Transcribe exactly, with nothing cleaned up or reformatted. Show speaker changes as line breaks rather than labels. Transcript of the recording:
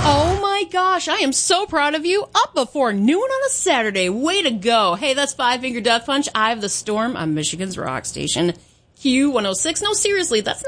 Oh my gosh, I am so proud of you. Up before noon on a Saturday. Way to go. Hey, that's Five Finger Death Punch. I have the Storm on Michigan's Rock Station. Q one oh six. No, seriously, that's